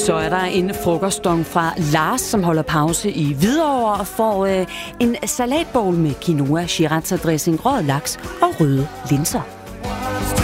Så er der en frokostdong fra Lars, som holder pause i Hvidovre og får en salatbowl med quinoa, sriracha-dressing, rød laks og røde linser.